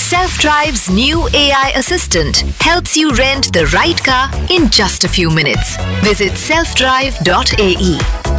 Self-Drive's new AI assistant helps you rent the right car in just a few minutes. Visit selfdrive.ae.